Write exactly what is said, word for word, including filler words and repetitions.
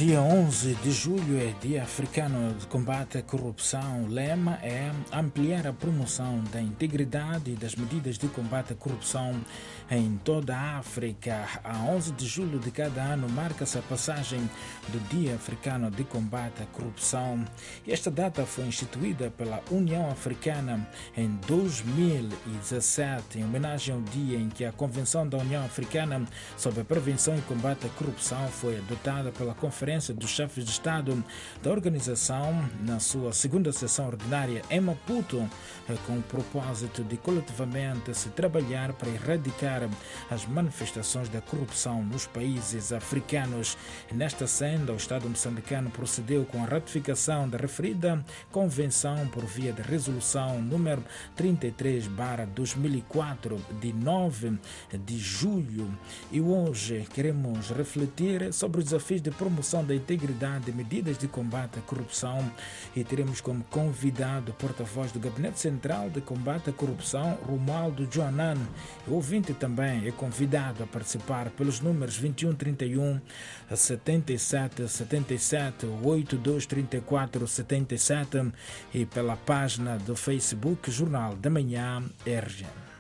Dia onze de julho é Dia Africano de Combate à Corrupção. O lema é ampliar a promoção da integridade e das medidas de combate à corrupção em toda a África. A onze de julho de cada ano marca-se a passagem do Dia Africano de Combate à Corrupção. Esta data foi instituída pela União Africana em dois mil e dezassete, em homenagem ao dia em que a Convenção da União Africana sobre a Prevenção e Combate à Corrupção foi adotada pela Conferência dos Chefes de Estado da organização na sua segunda sessão ordinária em Maputo, com o propósito de coletivamente se trabalhar para erradicar as manifestações da corrupção nos países africanos. Nesta senda, o Estado moçambicano procedeu com a ratificação da referida convenção por via de resolução número trinta e três barra dois mil e quatro, de nove de julho. E hoje queremos refletir sobre os desafios de promoção da integridade e medidas de combate à corrupção, e teremos como convidado o porta-voz do Gabinete Central de Combate à Corrupção, Romualdo Joanan. O ouvinte também é convidado a participar pelos números vinte e um trinta e um, setenta e sete setenta e sete, oitenta e dois trinta e quatro setenta e sete e pela página do Facebook Jornal da Manhã R G.